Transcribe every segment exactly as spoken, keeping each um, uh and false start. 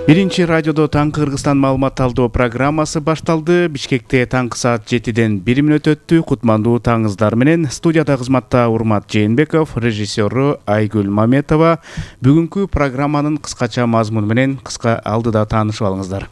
Биринчи радиодо таңкы Кыргызстан маалымат алуу программасы башталды. Бишкекте таңкы саат жетиден бир мүнөт өттү. Кутмандуу таңыңыздар менен студияда кызматта Урмат Жээнбеков, режиссеру Айгүл Маметова. Бүгүнкү программанын кыскача мазмуну менен кыска алдыда таанышып алыңыздар.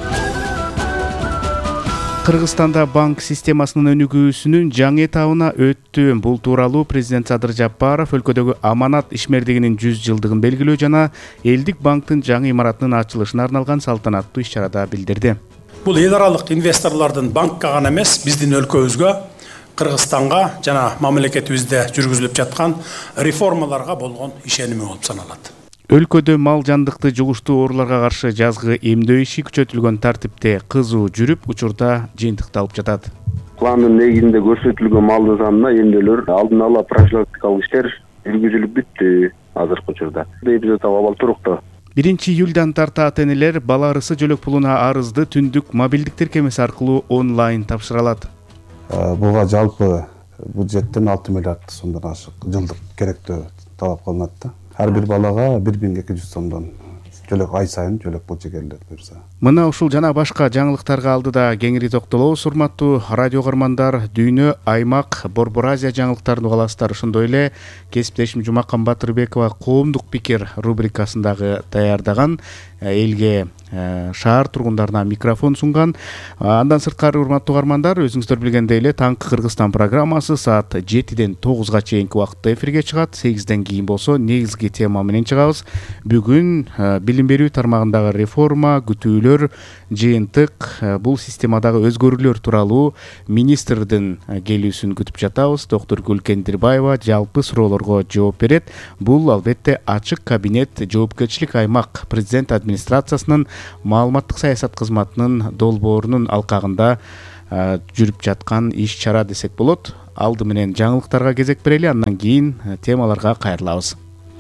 Кыргызстанда банк системасынын өнүгүүсүнүн жаңы этабына өттү. Бул тууралуу президент Садыр Жапаров өлкөдөгү аманат ишмердигинин жүз жылдыгын белгилөө жана элдик банктын жаңы имаратынын ачылышына арналган салтанаттуу иш-чарада билдирди. Бул эл аралык инвесторлордун банкка гана эмес, биздин өлкөбүзгө, Кыргызстанга жана мамлекетибизде жүргүзүлүп жаткан реформаларга болгон ишеними болуп саналат. Өлкөдө мал жандыкты жугуштуу ооруларга каршы жазгы эмдөө иши күчөтүлгөн тартипте кызуу жүрүп, учурда жыйынтыкталып жатат. Пландын негизинде көрсөтүлгөн малдын санына эмнелер, алдын ала профилактикалык иштер жүргүзүлүп бүттү азыркы учурда. Эпизод абал туруктуу. биринчи июлдан тарта ата-энелер бала арысы жөлөк пулуна арызды түндүк мобилдик тиркемеси аркылуу онлайн тапшыра алат. Буга жалпы бюджеттен алты миллиард сомдон ашык жылдык керектөө талап кылынат да. Ар бир балага бир миң эки жүз сомдон жөлөк ай сайын жөлөк болчу буюрса. Мына ушул жана башка жаңылыктарга алдыда кеңири токтолобуз. Урматтуу радио көрөрмандар, дүйнө, аймак, Борбор Азия жаңылыктарын угаласыздар. Ошондой эле кесиптешим Жумакан Батырбекова коомдук пикир рубрикасындагы даярдаган элге, шаар тургундарына микрофон сунган. Андан сырткары, урматтуу угармандар, өзүңүздөр билгендей эле таңкы Кыргызстан программасы саат жетиден тогузга чейинки убакытта эфирге чыгат. сегизден кийин болсо негизги тема менен чыгабыз. Бүгүн билим берүү тармагындагы реформа, күтүүлөр, жыйынтык, бул системадагы өзгөрүүлөр тууралуу министрдин келүүсүн күтүп жатабыз. Доктор Гүлкендирбаева жалпы суроолорго жооп берет. Бул албетте ачык кабинет жоопкерчилик аймак президент администрациясынын маалыматтык саясат кызматынын долбоорунун алкагында жүрүп жаткан иш-чара десек болот. Алды менен жаңылыктарга кезек берели, андан кийин темаларга кайрылабыз.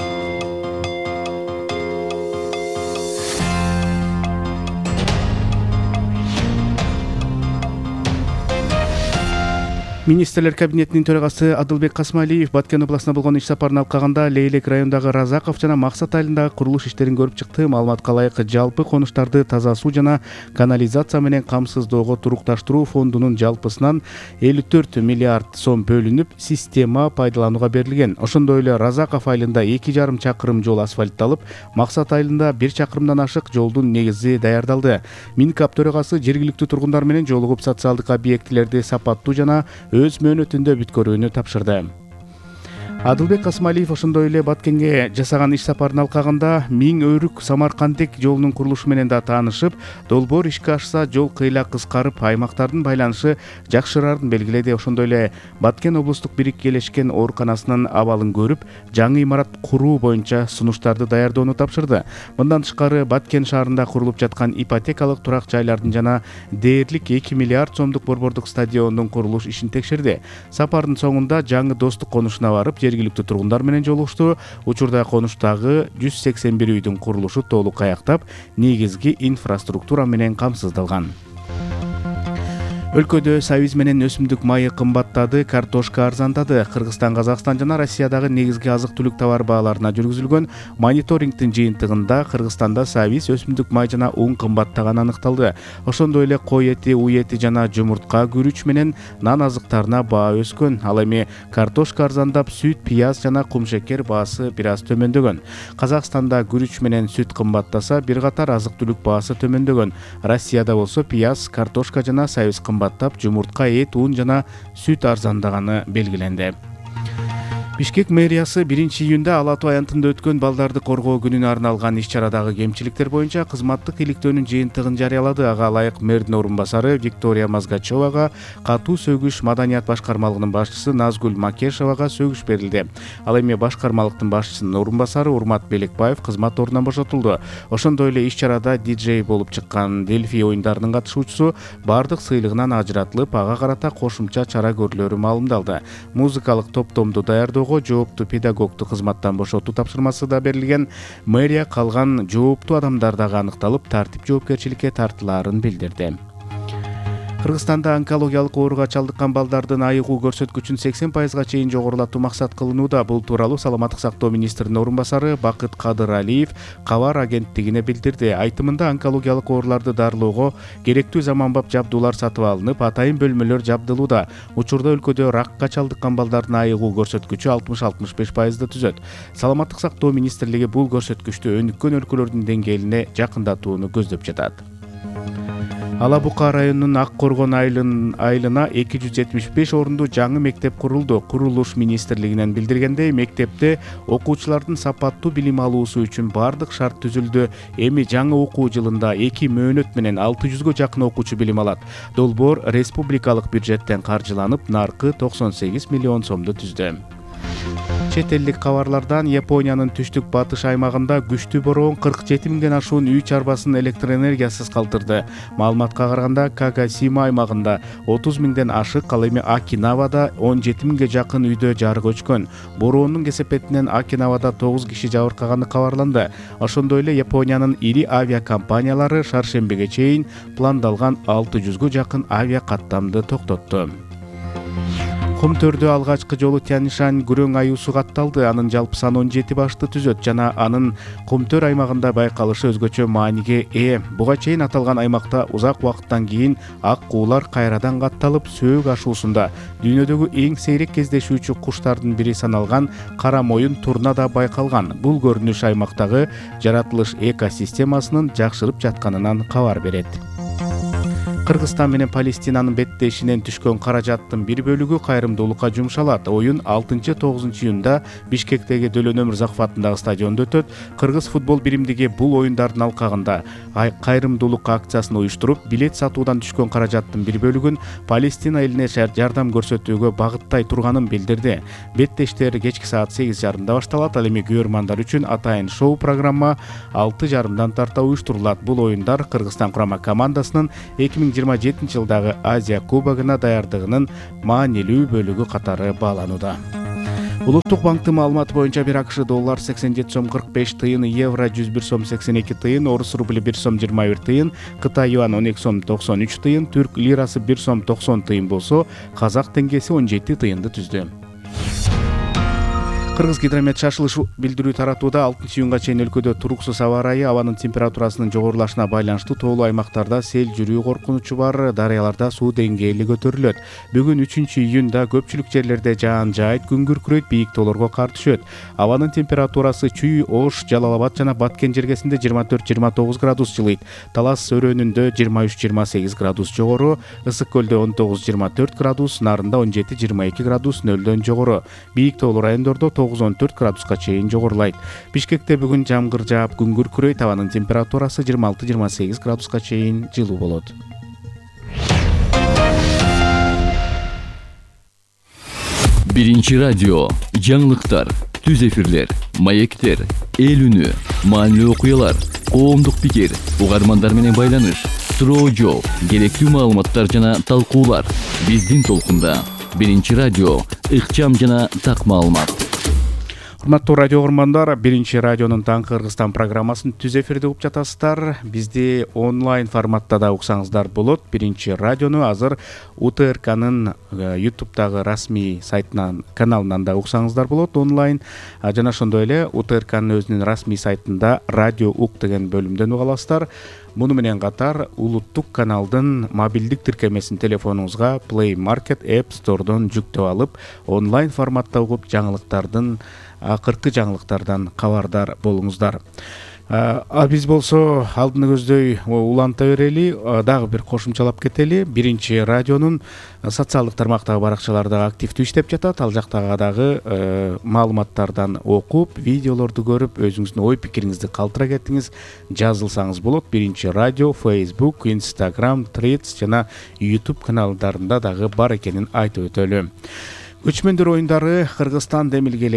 Министрлер кабинетинин төрагасы Адылбек Касмалиев Баткен областына болгон иш сапарын алкагында Лейлек районундагы Разаков жана Максат айылындагы курулуш иштерин көрүп чыкты. Маалыматка ылайык, жалпы конуштарды таза суу жана канализация менен камсыздоого турукташтыруу фондунун жалпысынан элүү төрт миллиард сом бөлүнүп, система пайдаланууга берилген. Ошондой эле Разаков айылында эки жарым чакырым жол асфальтталып, Максат айылында бир чакырымдан ашык жолдун негизи даярдалды. Минкап төрагасы жергиликтүү тургундар менен жолугуп социалдык объектилерди сапаттуу жана өз мөөнөтүндө бүткөрүүнү тапшырды. Адылбек Касмалиев ошондой эле Баткенге жасаган иш сапарынын алкагында Миң Өрүк Самаркандек жолунун курулушу менен да таанышып, долбоор ишке ашса жол кыйла кыскарып, аймактардын байланышы жакшырарын белгиледи. Ошондой эле Баткен облустук бириккелешкен ооруканасынын абалын көрүп, жаңы имарат куруу боюнча сунуштарды даярдоону тапшырды. Мындан тышкары Баткен шаарында курулуп жаткан ипотекалык турак жайлардын жана дээрлик эки миллиард сомдук борбордук стадиондун курулуш ишин текшерди. Сапардын соңунда жаңы достук конушуна барып, жергиликтүү тургундар менен жолугушту. Учурда конуштагы жүз сексен бир үйдүн курулушу толук аяктап, негизги инфраструктура менен камсыздалган. Өлкөдө сабиз менен өсүмдүк майы кымбаттады, картошка арзандады. Кыргызстан, Казакстан жана Россиядагы негизги азык-түлүк товар бааларына жүргүзүлгөн мониторингдин жыйынтыгында Кыргызстанда сабиз, өсүмдүк май жана un кымбаттаганы аныкталды. Ошондой эле кой эти, уй эти жана жумуртка, күрүч менен нан азыктарына баа өскөн. Ал эми картошка арзандап, сүт, пияз жана кумшекер баасы бир аз төмөндөгөн. Казакстанда күрүч менен сүт кымбаттаса, бир катар азык-түлүк баасы төмөндөгөн. Россияда болсо пияз, картошка жана сабиз кымбаттап, жумуртка, эт, un жана сүт арзандаганы белгиленди. Бишкек мэриясы биринчи июнда Ала Тоо аянтында өткөн балдарды коргоо күнүнө арналган иш-чарадагы кемчиликтер боюнча кызматтык иликтөөнүн жыйынтыгын жарыялады. Ага ылайык мэрдин орун басары Виктория Мазгачевага, катуу сөгүш маданият башкармалыгынын башчысы Назгүл Макешевага сөгүш берилди. Ал эми башкармалыктын башчысынын орун басары Урмат Белекбаев кызмат ордунан бошотулду. Ошондой эле иш-чарада диджей болуп чыккан Дельфи оюндарынын катышуучусу бардык сыйлыгынан ажыратылып, ага карата кошумча чара көрүлөрү маалымдалды. Музыкалык топтомду даярдоого жооптуу педагогду кызматтан бошотуу тапшырмасы да берилген. Мэрия калган жооптуу адамдар дагы аныкталып, тартип жоопкерчиликке тартылаарын билдирди. Кыргызстанда онкологиялык ооруга чалдыккан балдардын айыгуу көрсөткүчүн сексен пайызга чейин жогорулатуу максат кылынууда. Бул тууралуу Саламаттык сактоо министринин орун басары Бакыт Кадыралиев Кабар агенттигине билдирди. Айтымында онкологиялык ооруларды дарылоого керектүү заманбап жабдуулар сатып алынып, атайын бөлмөлөр жабдылууда. Учурда өлкөдө ракка чалдыккан балдардын айыгуу көрсөткүчү алтымыш алтымыш беш пайызды түзөт. Саламаттык сактоо министрлиги бул көрсөткүчтү өнүккөн өлкөлөрдүн деңгээлине жакындатууну көздөп жатат. Ала Бука районунун Ак Коргон айылына эки жүз жетимиш беш орунду жаңы мектеп курулду. Курулуш министрлигинен билдиргендей, мектепте окуучулардын сапаттуу билим алуусу үчүн бардык шарт түзүлдү. Эми жаңы окуу жылында эки мөөнөт менен алты жүзгө жакын окуучу билим алат. Долбоор республикалык бюджеттен каржыланып, наркы токсон сегиз миллион сомду түздү. Чет элдик кабарлардан Япониянын түштүк батыш аймагында күчтүү бороон кырк жети миңден ашуун үй чарбасын электр энергиясыз калтырды. Маалыматка караганда Кагасима аймагында отуз миңден ашык, ал эми Окинавада он жети миңге жакын үйдө жарык өчкөн. Бороонун кесепетинен Окинавада тогуз киши жабыркаганы кабарланды. Ошондой эле Япониянын ири авиакомпаниялары шаршембиге чейин пландалган алты жүзгө жакын авиакаттамды токтотту. Кумтөрдө алгачкы жолу Тяньшань күрөң аюусу катталды. Анын жалпы саны он жети башты түзөт жана анын Кумтөр аймагында байкалышы өзгөчө мааниге ээ. Буга чейин аталган аймакта узак убакыттан кийин ак куулар кайрадан катталып, сөөк ашуусунда. Дүйнөдөгү эң сейрек кездешүүчү куштардын бири саналган кара моюн турна да байкалган. Бул көрүнүш аймактагы жаратылыш экосистемасынын жакшырып жатканынан кабар берет. Кыргызстан менен Палестинанын беттешинен түшкөн каражаттын бир бөлүгү кайрымдуулукка жумшалат. Оюн алтынчы тогузунчу июнда Бишкектеги Дөлөн Өмүрзаков атындагы стадиондо өтөт. Кыргыз футбол биримдиги бул оюндардын алкагында кайрымдуулук акциясын уюштуруп, билет сатуудан түшкөн каражаттын бир бөлүгүн Палестина элине жардам көрсөтүүгө багыттай турганын билдирди. Беттештер кечки саат сегиз жарымда башталат. Ал эми көрөрмандар үчүн атайын шоу программа алты жарымдан тарта уюштурулат. Бул оюндар Кыргызстан курама командасынын эки миң жыйырма жетинчи жылдагы Азия кубогуна даярдыгынын маанилүү бөлүгү катары бааланууда. Улуттук банктын маалыматы боюнча бир АКШ доллар сексен жети сом кырк беш тыйын, евро жүз бир сом сексен эки тыйын, орус рубли бир сом жыйырма бир тыйын, Кытай юан он эки сом токсон үч тыйын, түрк лирасы бир сом токсон тыйын болсо, казак теңгеси он жети тыйынды түздү. Кыргыз гидромет шашылыш билдирүү таратууда алтынчы июнга чейин өлкөдө туруксуз аба ырайы, абанын температурасынын жогорулашына байланыштуу тоолуу аймактарда сел жүрүү коркунучу бар, дарыяларда суу деңгээли көтөрүлөт. Бүгүн үчүнчү июнда көпчүлүк жерлерде жаан жаайт, күн күркүрөйт, бийик тоолорго кар түшөт. Абанын температурасы Чүй, Ош, Жалал Абад жана Баткен жергесинде жыйырма төрт жыйырма тогуз градус жылыйт. Талас өрөөнүндө жыйырма үч жыйырма сегиз градус жогору, Ысык көлдө он тогуз жыйырма төрт градус, Нарында он жети жыйырма эки градус нөлдөн жогору. Бийик тоолуу райондордо тогуз он төрт градуска чейин жогорулайт. Бишкекте бүгүн жамгыр жаап, күн күркүрөйт, абанын температурасы жыйырма алты жыйырма сегиз градуска чейин жылуу болот. Биринчи радио, жаңылыктар, түз эфирлер, маектер, эл үнү, маанилүү окуялар, коомдук пикир, угармандар менен байланыш, суроо жооп, керектүү маалыматтар жана талкуулар. Биздин толкунда Биринчи радио, ыкчам жана так маалымат. Урматтуу радио угармандар, Биринчи радионун Таңкы Кыргызстан программасын түз эфирде угуп жатасыздар. Бизди онлайн форматта да уксаңыздар болот. Биринчи радиону азыр УТРКнын ютубтагы расмий сайтынан, каналынан да уксаңыздар болот онлайн. Жана ошондой эле УТРКнын өзүнүн расмий сайтында радио ук деген бөлүмдөн уга аласыздар. Муну менен катар улуттук каналдын мобилдик тиркемесин телефонуңузга Play Market App Store'дон жүктөп алып, онлайн форматта угуп жаңылыктардын, акыркы жаңылыктардан кабардар болуңуздар. А биз болсо алдыны көздөй уланта берели, дагы бир кошумчалап кетели. Биринчи радионун социалдык тармактагы баракчаларда активдүү иштеп жатат. Ал жактагы дагы маалыматтардан окуп, видеолорду көрүп, өзүңүздүн ой пикириңизди калтыра кетиңиз, жазылсаңыз болот. Биринчи радио Facebook, Instagram, Threads жана YouTube каналдарында дагы бар экенин айтып өтөлү. Көчмөндөр оюндары Кыргызстан демилгелеген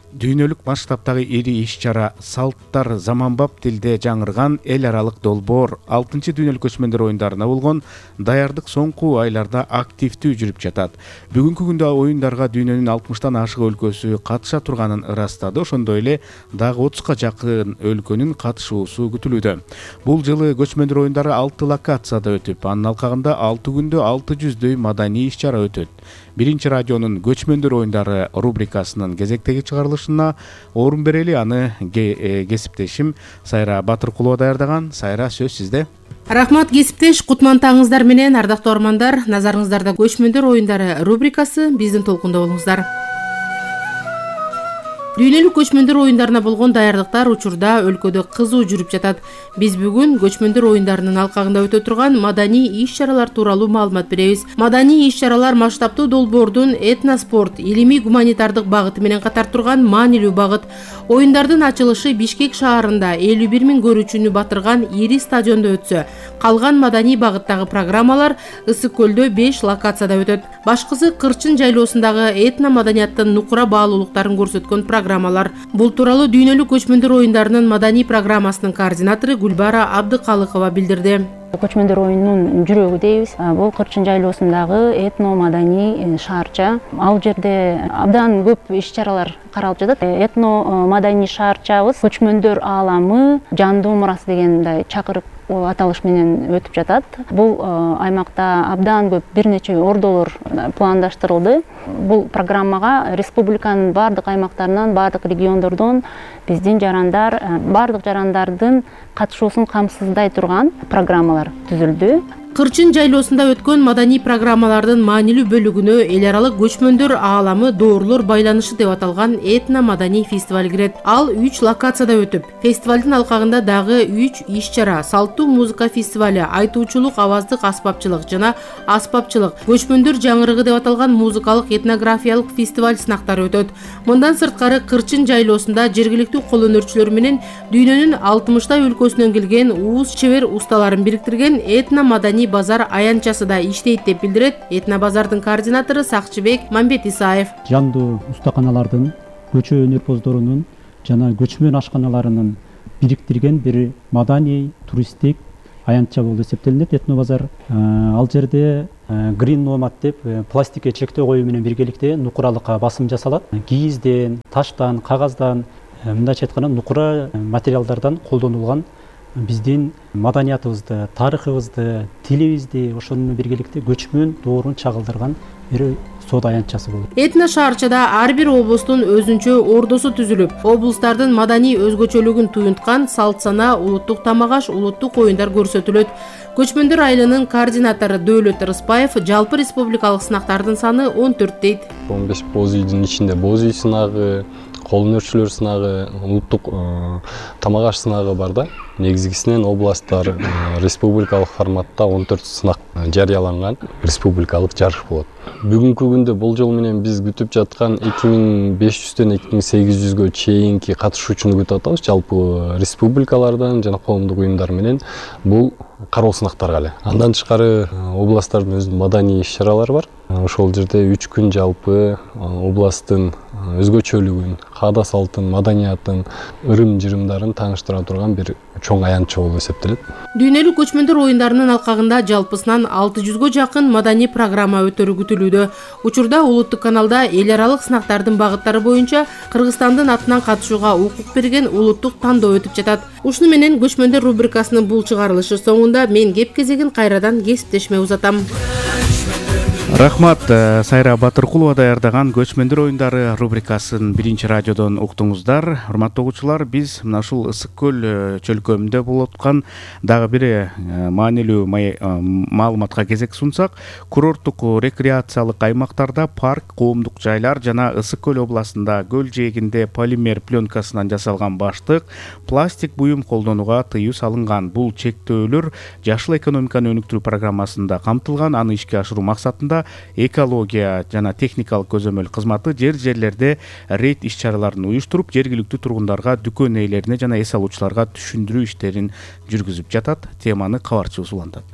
Дүйнөлүк масштабтагы ири иш-чара салттар заманбап тилде жаңырган эл аралык долбоор алтынчы дүйнөлүк көчмөндөр оюндарына болгон даярдык соңку айларда активдүү жүрүп жатат. Бүгүнкү күндө оюндарга дүйнөнүн алтымыштан ашык өлкөсү катыша турганын ырастады. Ошондой эле дагы отузга жакын өлкөнүн катышуусу күтүлүүдө. Бул жылы көчмөндөр оюндары алты локацияда өтүп, анын алкагында алты күндө алты жүздөй маданий иш-чара өтөт. Биринчи радионун көчмөндөр оюндары рубрикасынын кезектеги чыгарылышына орун берели. Аны кесиптешим Сайра Батыркулова даярдаган. Сайра, сөз сизде. Рахмат кесиптеш, кутман таңыңыздар менен, ардактуу армандар. Назарыңыздарда көчмөндөр оюндары рубрикасы, биздин толкунда болуңуздар. Дүйнөлүк көчмөндөр оюндарына болгон даярдыктар учурда өлкөдө кызуу жүрүп жатат. Биз бүгүн көчмөндөр оюндарынын алкагында өтө турган маданий иш-чаралар тууралуу маалымат беребиз. Маданий иш-чаралар масштабтуу долбоордун этноспорт, илимий гуманитардык багыты менен катар турган маанилүү багыт. Оюндардын ачылышы Бишкек шаарында элүү бир миң көрүүчүнү батырган ири стадиондо өтсө, калган маданий багыттагы программалар Ысык көлдө беш локацияда өтөт. Башкысы Кырчын жайлоосундагы этно маданияттын нукура баалуулуктарын көрсөткөн программалар. Бул тууралуу Дүйнөлүк көчмөндөр оюндарынын маданий программасынын координатору Гүлбара Абдыкалыкова билдирди. Көчмөндөр оюнунун жүрөгү дейбиз. Бул Кырчын жайлоосундагы этно маданий шаарча. Ал жерде абдан көп иш-чаралар каралып жатат. Этно маданий шаарчабыз көчмөндөр ааламы жандуу мурас дегендей чакырык аталыш менен өтүп жатат. Бул аймакта абдан көп бир нече ордолор пландаштырылды. Бул программага республиканын бардык аймактарынан, бардык региондордон биздин жарандар, бардык жарандардын катышуусун камсыздай турган программалар түзүлдү. Кырчын жайлоосунда өткөн маданий программалардын маанилүү бөлүгүнө эл аралык көчмөндөр ааламы доорлор байланышы деп аталган этно маданий фестиваль кирет. Ал үч локацияда өтүп, фестивалдын алкагында дагы үч иш-чара: салттуу музыка фестивали, айтуучулук, аваздык аспапчылык жана аспапчылык, көчмөндөр жаңырыгы деп аталган музыкалык этнографиялык фестиваль сынактары өтөт. Мындан сырткары Кырчын жайлоосунда жергиликтүү кол өнөрчүлөр менен дүйнөнүн алтымыштай өлкөсүнөн келген ууз чебер усталарын бириктирген этно маданий базар аянтчасы да иштейт деп билдирет этно базардын координатору Сакчыбек Мамбет Исаев. Жандуу устаканалардын, көчө өнөрпоздорунун жана көчмөн ашканаларынын бириктирген бир маданий туристтик аянтча болуп эсептелинет этно базар. Ал жерде Green Nomad деп пластикке чектөө коюу менен биргеликте нукуралык басым жасалат. Кийизден, таштан, кагаздан, мындайча айтканда нукура материалдардан колдонулган биздин маданиятыбызды, тарыхыбызды, тилибизди, ошону менен биргеликте көчмөн доорун чагылдырган бир соода аянтчасы болот. Этно шаарчада ар бир облустун өзүнчө ордосу түзүлүп, облустардын маданий өзгөчөлүгүн туюнткан салт сана, улуттук тамак аш, улуттук оюндар көрсөтүлөт. Көчмөндөр айылынын координатору Дөөлөт Рыспаев жалпы республикалык сынактардын саны он төрт дейт. он беш боз үйдүн ичинде боз үй сынагы, кол өнөрчүлөр сынагы, улуттук тамак аш сынагы бар да. Негизгисинен областтар республикалык форматта он төрт сынак жарыяланган республикалык жарыш болот. Бүгүнкү күндө болжол менен биз күтүп жаткан эки миң беш жүздөн эки миң сегиз жүзгө чейинки катышуучуну күтүп атабыз. Жалпы республикалардан жана коомдук уюмдар менен бул кароо сынактарга эле. Андан тышкары областтардын өзүнүн маданий иш-чаралары бар. Ошол жерде үч күн жалпы областтын өзгөчөлүгүн, каада салтын, маданиятын, ырым-жырымдарын тааныштыра турган бир чоң аянтча болуп эсептелет. Дүйнөлүк көчмөндөр оюндарынын алкагында жалпысынан алты жүзгө жакын маданий программа өтөрү күтүлүүдө. Учурда улуттук каналда эл аралык сынактардын багыттары боюнча Кыргызстандын атынан катышууга укук берген улуттук тандоо өтүп жатат. Ушуну менен көчмөндөр рубрикасынын бул чыгарылышы соңунда мен кеп кезегин кайрадан кесиптешиме узатам. Рахмат, Сайра Батыркулова даярдаган көчмөндөр оюндары рубрикасын биринчи радиодон уктуңуздар. Урматтуу угуучулар, биз мына ушул Ысык көл чөлкөмүндө болуп аткан дагы бир маанилүү маалыматка кезек сунсак, курорттук рекреациялык аймактарда парк, коомдук жайлар жана Ысык көл областында көл жээгинде полимер пленкасынан жасалган баштык, пластик буюм колдонууга тыюу салынган. Бул чектөөлөр жашыл экономиканы өнүктүрүү программасында камтылган. Аны ишке ашыруу максатында экология жана техникалык көзөмөл кызматы жер жерлерде рейд иш-чараларын уюштуруп, жергиликтүү тургундарга, дүкөн ээлерине жана эс алуучуларга түшүндүрүү иштерин жүргүзүп жатат. Теманы кабарчыбыз улантат.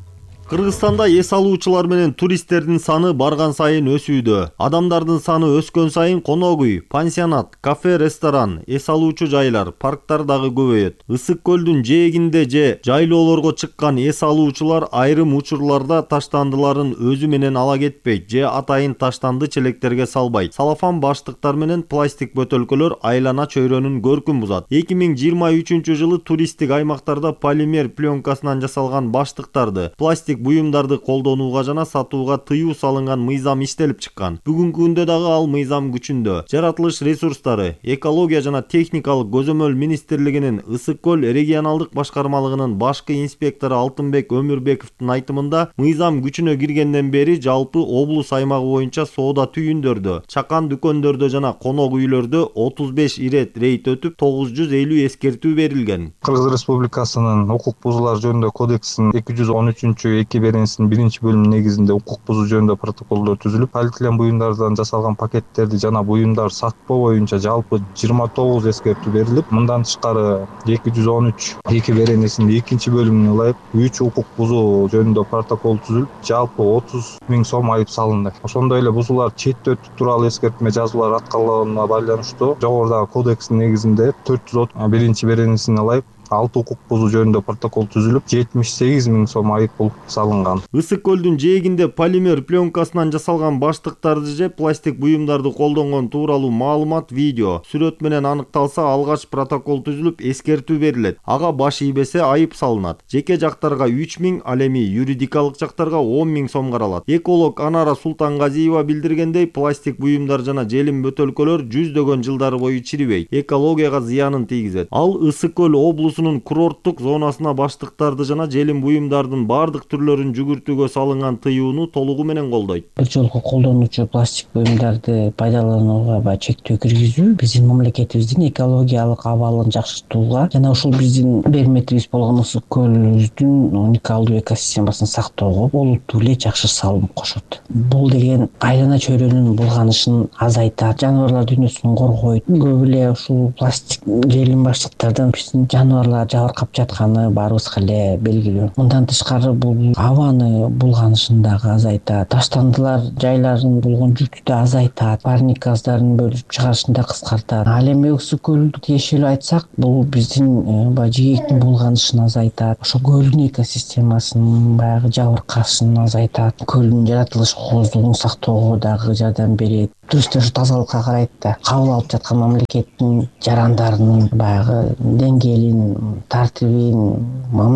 Кыргызстанда эс алуучулар менен туристтердин саны барган сайын өсүүдө. Адамдардын саны өскөн сайын конок үй, пансионат, кафе, ресторан, эс алуучу жайлар, парктар дагы көбөйөт. Ысык көлдүн жээгинде же жайлоолорго чыккан эс алуучулар айрым учурларда таштандыларын өзү менен ала кетпейт же атайын таштанды челектерге салбайт. Салафан баштыктар менен пластик бөтөлкөлөр айлана чөйрөнүн көркүн бузат. эки миң жыйырма үчүнчү жылы туристтик аймактарда полимер пленкасынан жасалган баштыктарды, пластик буюмдарды колдонууга жана сатууга тыюу салынган мыйзам иштелип чыккан. Бүгүнкү күндө дагы ал мыйзам күчүндө. Жаратылыш ресурстары, экология жана техникалык көзөмөл министрлигинин Ысык көл регионалдык башкармалыгынын башкы инспектору Алтынбек Өмүрбековдун айтымында, мыйзам күчүнө киргенден бери жалпы облус аймагы боюнча соода түйүндөрдө, чакан дүкөндөрдө жана конок үйлөрдө отуз беш ирет рейд өтүп, тогуз жүз элүү эскертүү берилген. Кыргыз Республикасынын укук бузуулар жөнүндө кодексинин эки жүз он үчүнчү эки беренесинин биринчи бөлүмү негизинде укук бузуу жөнүндө протоколдор түзүлүп, полиэтилен буюмдардан жасалган пакеттерди жана буюмдар сатпоо боюнча жалпы жыйырма тогуз эскертүү берилип, мындан тышкары эки жүз он үч эки беренесинин экинчи бөлүмүнө ылайык үч укук бузуу жөнүндө протокол түзүлүп, жалпы отуз миң сом айып салынды. Ошондой эле бузуулар четте өтүү тууралуу эскертме жазуулар аткарылганына байланыштуу жогорудагы кодекстин негизинде төрт жүз отуз биринчи беренесине ылайык алты укук бузуу жөнүндө протокол түзүлүп, жетимиш сегиз миң сом айып пул салынган. Ысык көлдүн жээгинде полимер пленкасынан жасалган баштыктарды же пластик буюмдарды колдонгон тууралуу маалымат, видео, сүрөт менен аныкталса, алгач протокол түзүлүп, эскертүү берилет. Ага баш ийбесе айып салынат. Жеке жактарга үч миң, ал эми юридикалык жактарга он миң сом каралат. Эколог Анара Султангазиева билдиргендей, пластик буюмдар жана желим бөтөлкөлөр жүздөгөн жылдар бою чирибейт, экологияга зыянын тийгизет. Ал Ысык көл облусунун курорттук зонасына баштыктарды жана желим буюмдардын бардык түрлөрүн жүгүртүүгө салынган тыюуну толугу менен колдойт. Бир жолку колдонуучу пластик буюмдарды пайдаланууга баягы чектөө киргизүү биздин мамлекетибиздин экологиялык абалын жакшыртууга жана ушул биздин берметибиз болгон Ысык көлүбүздүн уникалдуу экосистемасын сактоого олуттуу эле жакшы салым кошот. Бул деген айлана чөйрөнүн булганышын азайтат, жаныбарлар дүйнөсүн коргойт. Көп эле ушул пластик желим баштыктардан биздин жаныбарлар жабыркап жатканы баарыбызга эле белгилүү. Мындан тышкары бул абаны булганышын дагы азайтат, таштандылар жайларын болгон жүктү да азайтат, парник газдарын бөлүп чыгарышын да кыскартат. Ал эми Ысык көлдү тиешелүү айтсак, бул биздин баягы жээктин булганышын азайтат, ошо көлдүн экосистемасынын баягы жабыркашын азайтат, көлдүн жаратылыш кооздугун сактоого дагы жардам берет. Туристтер ушу тазалыкка карайт да, кабыл алып жаткан мамлекеттин жарандарынын баягы деңгээлин, тартибин,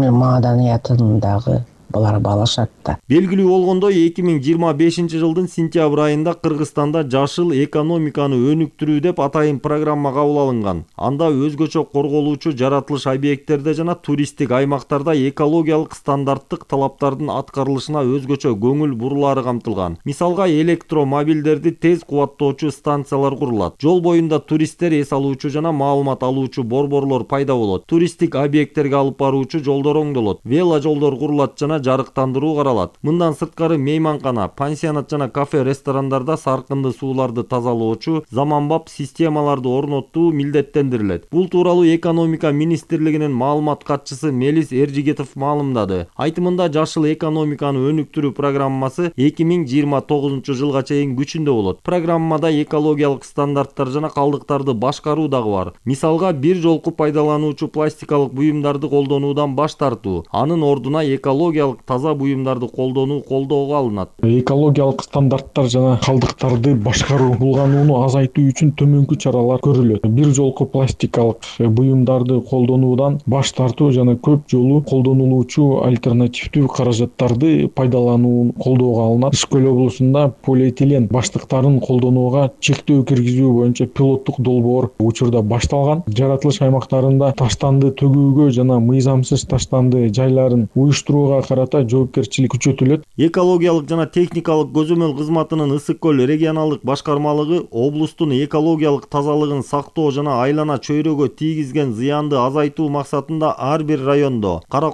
маданиятын дагы булар баалашат да. Белгилүү болгондой, эки миң жыйырма бешинчи жылдын сентябрь айында Кыргызстанда жашыл экономиканы өнүктүрүү деп атайын программа кабыл алынган. Анда өзгөчө корголуучу жаратылыш объекттерде жана туристтик аймактарда экологиялык стандарттык талаптардын аткарылышына өзгөчө көңүл бурулаары камтылган. Мисалга, электромобилдерди тез кубаттоочу станциялар курулат. Жол боюнда туристтер эс алуучу жана маалымат алуучу борборлор пайда болот. Туристтик объекттерге алып баруучу жолдор оңдолот. Вело жолдор курулат жана жарыктандыруу каралат. Мындан сырткары мейманкана, пансионат жана кафе, ресторандарда саркынды сууларды тазалоочу заманбап системаларды орнотуу милдеттендирилет. Бул тууралуу экономика министрлигинин маалымат катчысы Мелис Эржигетов маалымдады. Айтымында, жашыл экономиканы өнүктүрүү программасы эки миң жыйырма тогузунчу жылга чейин күчүндө болот. Программада экологиялык стандарттар жана калдыктарды башкаруу дагы бар. Мисалга, бир жолку пайдалануучу пластикалык буюмдарды колдонуудан баш тартуу, анын ордуна экологиялык таза буюмдарды колдонуу колдоого алынат. Экологиялык стандарттар жана калдыктарды башкаруу, булганууну азайтуу үчүн төмөнкү чаралар көрүлөт. Бир жолку пластикалык буюмдарды колдонуудан баш тартуу жана көп жолу колдонулуучу альтернативдүү каражаттарды пайдаланууну колдоого алынат. Ысык көл облусунда полиэтилен баштыктарын колдонууга чектөө киргизүү боюнча пилоттук долбоор учурда башталган. Жаратылыш аймактарында таштанды төгүүгө жана мыйзамсыз таштанды жайларын уюштурууга карата жоопкерчилик күчөтүлөт. Экологиялык жана техникалык көзөмөл кызматынын Ысык көл регионалдык башкармалыгы облустун экологиялык тазалыгын сактоо жана айлана чөйрөгө тийгизген зыянды азайтуу максатында ар бир райондо каракол,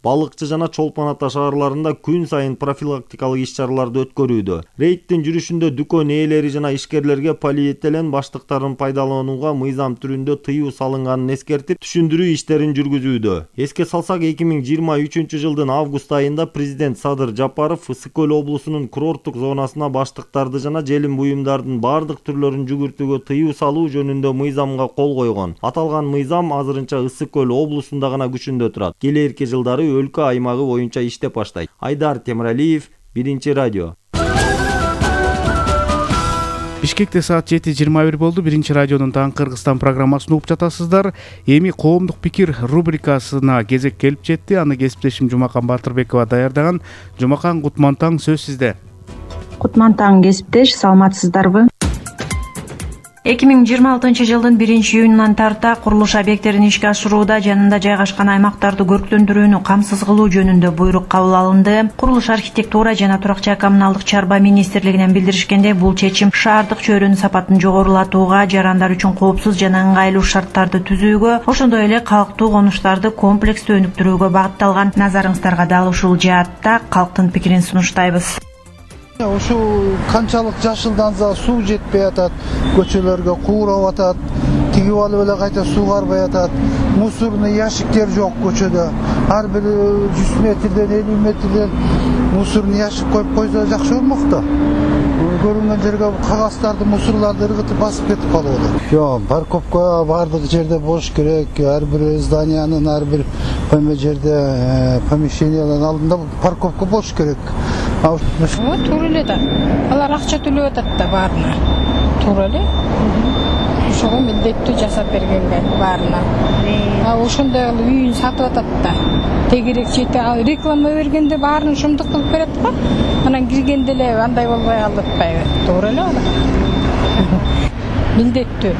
балыкчы жана Чолпон Ата шаарларында күн сайын профилактикалык иш-чараларды өткөрүүдө. Рейдтин жүрүшүндө дүкөн ээлери жана ишкерлерге полиэтилен баштыктарын пайдаланууга мыйзам түрүндө тыюу салынганын эскертип, түшүндүрүү иштерин жүргүзүүдө. Эске салсак, эки миң жыйырма үчүнчү жылдын август айында президент Садыр Жапаров Ысык көл облусунун курорттук зонасына баштыктарды жана желим буюмдардын бардык түрлөрүн жүгүртүүгө тыюу салуу жөнүндө мыйзамга кол койгон. Аталган мыйзам азырынча Ысык көл облусунда гана күчүндө турат. Келээрки жылдары өлкө аймагы боюнча иштеп баштайт. Айдар Темиралиев, Биринчи радио. Бишкекте саат жети жыйырма бир болду. Биринчи радионун Таң Кыргызстан программасын угуп жатасыздар. Эми коомдук пикир рубрикасына кезек келип жетти. Аны кесиптешим Жумакан Батырбекова даярдаган. Жумакан, Кутман таң, сөз сизде. Кутман таң кесиптеш, саламатсыздарбы? эки миң жыйырма алтынчы жылдын биринчи июнунан тарта курулуш объекттерин ишке ашырууда жанында жайгашкан аймактарды көрктөндүрүүнү камсыз кылуу жөнүндө буйрук кабыл алынды. Курулуш, архитектура жана турак жай коммуналдык чарба министрлигинен билдиришкендей, бул чечим шаардык чөйрөнүн сапатын жогорулатууга, жарандар үчүн коопсуз жана ыңгайлуу шарттарды түзүүгө, ошондой эле калктуу конуштарды комплекстүү өнүктүрүүгө багытталган. Назарыңыздарга дал ушул жаатта калктын пикирин сунуштайбыз. Ушул канчалык жашылданса суу жетпей атат, көчөлөргө куурап атат, тигип алып эле кайта суу карбай атат. Мусорный ящиктер жок көчөдө. Ар бир жүз метрден элүү метрден мусорный ящик коюп койсо жакшы болмок да. Көрүнгөн жерге кагаздарды, мусорларды ыргытып басып кетип калып атат. Жок, парковка бардык жерде болуш керек. Ар бир зданиянын ар бир жерде, помещениянын алдында парковка болуш керек. Туура эле да. Алар акча төлөп атат да баарына. Туура эле. Ошого милдеттүү жасап бергенге баарына. А ошондой үйүн сатып атат да. Тегерек чете реклама бергенде баарын ушундук кылып берет го. Анан киргенде эле андай болбой калып атпайбы? Туура эле ала. Милдеттүү.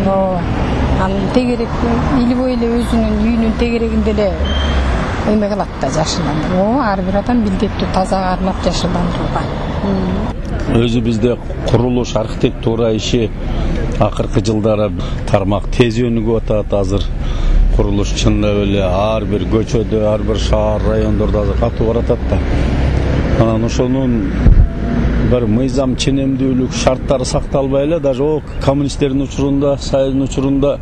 Анан тегерек илбой эле өзүнүн үйүнүн тегерегинде эле эме кылат да, жашылдандырып. О, ар бир адам милдеттүү таза кармап жашылдандырууга. Өзү бизде курулуш, архитектура иши акыркы жылдары тармак тез өнүгүп атат. Азыр курулуш чындап эле ар бир көчөдө, ар бир шаар, райондордо азыр катуу баратат да. Анан ошонун бир мыйзам ченемдүүлүк шарттары сакталбай эле, даже о коммунисттердин учурунда, Союздун учурунда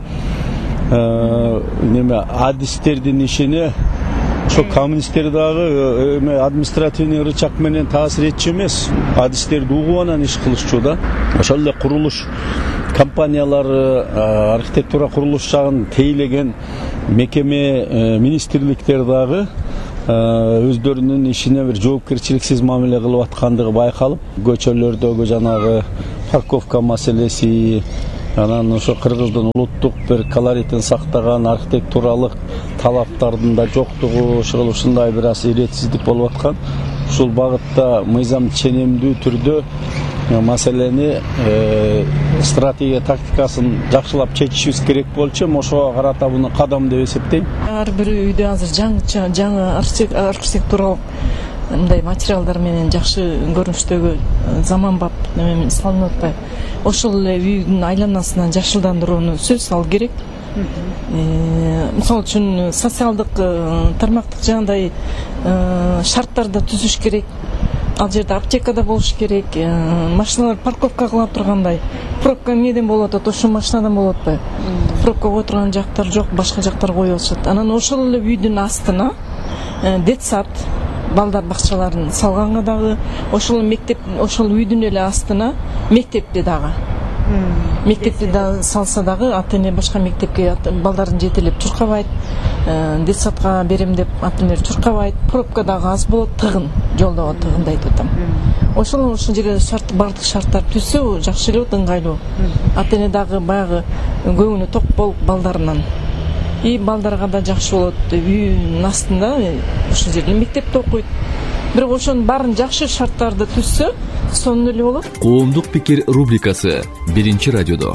неме адистердин ишине ошо коммунисттер дагы эме административный рычаг менен таасир этчү эмес, адистерди угуп анан иш кылышчу да. Ошол эле курулуш компаниялары, архитектура курулуш жагын тейлеген мекеме, министрликтер дагы өздөрүнүн ишине бир жоопкерчиликсиз мамиле кылып аткандыгы байкалып, көчөлөрдөгү жанагы парковка маселеси, анан ошо Кыргыздын улуттук бир колоритин сактаган архитектуралык талаптардын да жоктугу, ошол ушундай бир аз иретсиздик болуп аткан. Ушул багытта мыйзам ченемдүү түрдө маселени стратегия тактикасын жакшылап чечишибиз керек болчу. Ошого карата буну кадам деп эсептейм. Ар бир үйдө азыр жаңыча, жаңы архитектуралык мындай материалдар менен жакшы көрүнүштөгү заманбап неме салынып атпайбы. Ошол эле үйдүн айланасынан жашылдандырууну сөз ал керек. Мисалы үчүн социалдык тармактык жагындай шарттарды түзүш керек. Ал жерде аптека да болуш керек. Машиналар парковка кыла тургандай. Пробка эмнеден болуп атат? Ошол машинадан болуп атпайбы? Пробка кое турган жактар жок, башка жактар коюп атышат. Анан ошол эле үйдүн астына детсад, балдар бакчаларын салганга дагы, ошол мектеп, ошол үйдүн эле астына мектепти дагы. Мектепти да салса дагы ата-эне башка мектепке балдарын жетелеп чуркабайт, детсадка берем деп ата-энелер чуркабайт, пробка дагы аз болот, тыгын, жолдо тыгындай деп атам. Ошол ошол жерге шарт, бардык шарттар түзсө жакшы эле болот, ыңгайлуу. Ата-эне дагы баягы көңүлү ток болуп балдарынан. И балдарга да жакшы болот, үйүнүн астында ошол жерде мектепте окуйт. Бирок ошонун баарын жакшы шарттарды түзсө, сонун эле болот. Коомдук пикир рубрикасы Биринчи радиодо.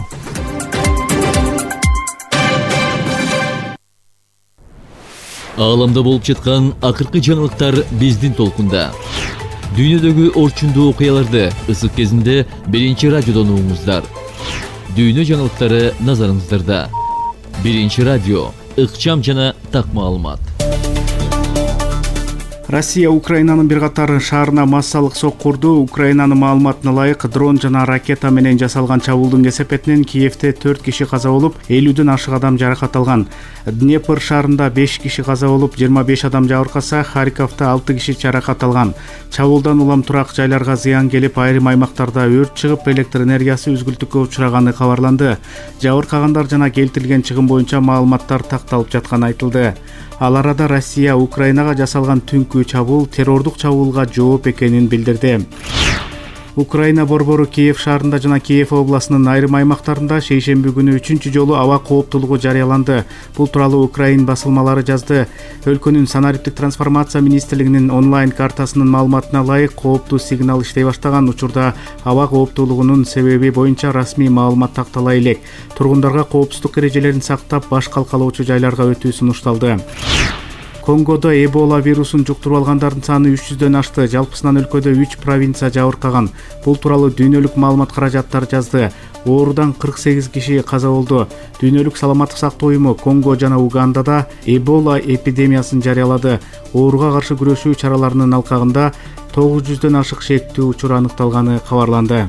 Ааламда болуп жаткан акыркы жаңылыктар биздин толкунда. Дүйнөдөгү орчундуу окуяларды ысык кезинде Биринчи радиодон угуңуздар. Дүйнө жаңылыктары назарыңыздарда. Биринчи радио, ыкчам жана так маалымат. Россия Украинанын бир катар шаарына массалык соккурду. Украинанын маалыматына ылайык дрон жана ракета менен жасалган чабуулдун кесепетинен Киевде төрт киши каза болуп, элүүдөн ашык адам жаракат алган. Днепр шаарында беш киши каза болуп, жыйырма беш адам жабыркаса, Харьковдо алты киши жаракат алган. Чабуулдан улам турак жайларга зыян келип, айрым аймактарда өрт чыгып, электр энергиясы үзгүлтүккө учураганы кабарланды. Жабыркагандар жана келтирилген чыгым боюнча маалыматтар такталып жатканы айтылды. Ал арада Россия Украинага жасалган түнкү чабуул террордук чабуулга жооп экенин билдирди. Украина борбору Киев шаарында жана Киев областынын айрым аймактарында шейшемби күнү үчүнчү жолу аба кооптуулугу жарыяланды. Бул тууралуу Украин басылмалары жазды. Өлкөнүн санариптик трансформация министрлигинин онлайн картасынын маалыматына ылайык кооптуу сигнал иштей баштаган учурда аба кооптуулугунун себеби боюнча расмий маалымат тактала элек. Тургундарга коопсуздук эрежелерин сактап, баш калкалоочу жайларга өтүү сунушталды. Конгодо Эбола вирусун жуктуруп алгандардын саны үч жүздөн ашты. Жалпысынан өлкөдө үч провинция жабыркаган. Бул тууралуу дүйнөлүк маалымат каражаттар жазды. Оорудан кырк сегиз киши каза болду. Дүйнөлүк саламаттык сактоо уюму Конго жана Угандада Эбола эпидемиясын жарыялады. Ооруга каршы күрөшүү чараларынын алкагында тогуз жүздөн ашык шектүү учур аныкталганы кабарланды.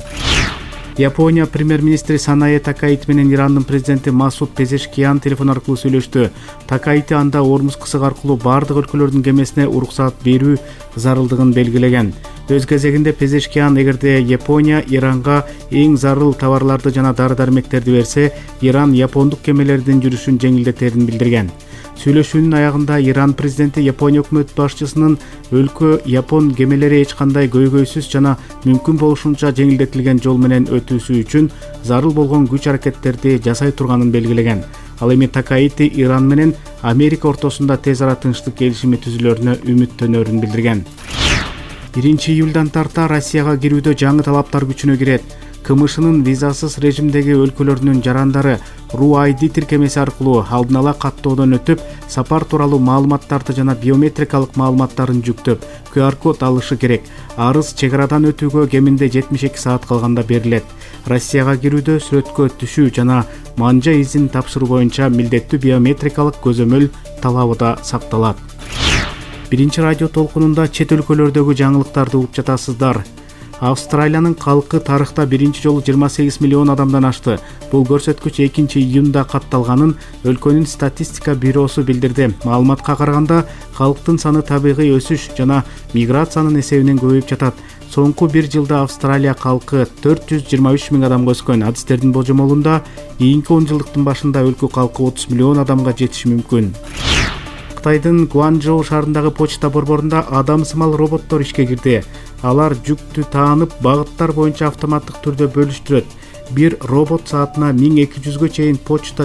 Япония премьер-министри Санае Такаити менен Ирандын президенти Масуд Пезешкиян телефон аркылуу сүйлөштү. Такаити анда Ормуз кысык аркылуу бардык өлкөлөрдүн кемесине уруксаат берүү зарылдыгын белгилеген. Өз кезегинде Пезешкиян эгерде Япония Иранга эң зарыл товарларды жана дары-дармектерди берсе, Иран япондук кемелердин жүрүшүн жеңилдетерин билдирген. Сүйлөшүүнүн аягында Иран президенти Япония өкмөт башчысынын өлкө Япон кемелери эч кандай көйгөйсүз жана мүмкүн болушунча жеңилдетилген жол менен өтүүсү үчүн зарыл болгон күч-аракеттерди жасай турганын белгилеген. Ал эми Такаити Иран менен Америка ортосунда тез ара тынчтык келишими түзүлөрүнө үмүттөнөрүн билдирген. биринчи июлдан тарта Россияга кирүүдө жаңы талаптар күчүнө кирет. КМШнын визасыз режимдеги өлкөлөрүнүн жарандары РУ ай ди тиркемеси аркылуу алдын ала каттоодон өтүп, сапар тууралуу маалыматтарды жана биометрикалык маалыматтарын жүктөп, ку ар код алышы керек. Арыз чек арадан өтүүгө кеминде жетимиш эки саат калганда берилет. Россияга кирүүдө сүрөткө түшүү жана манжа изин тапшыруу боюнча милдеттүү биометрикалык көзөмөл талабы да сакталат. Биринчи радио толкунунда чет өлкөлөрдөгү жаңылыктарды угуп жатасыздар. Австралиянын калкы тарыхта биринчи жолу жыйырма сегиз миллион адамдан ашты. Бул көрсөткүч экинчи июнда катталганын өлкөнүн статистика бюросу билдирди. Маалыматка караганда, калктын саны табигый өсүш жана миграциянын эсебинен көбөйүп жатат. Соңку бир жылда Австралия калкы төрт жүз жыйырма үч миң адамга өскөн. Адистердин болжомолунда кийинки он жылдыктын башында өлкө калкы отуз миллион адамга жетиши мүмкүн. Кытайдын Гуанчжоу шаарындагы почта борборунда адам сымал роботтор ишке кирди. Алар жүктү таанып, багыттар боюнча автоматтык түрдө бөлүштүрөт. Бир робот саатына миң эки жүзгө чейин почта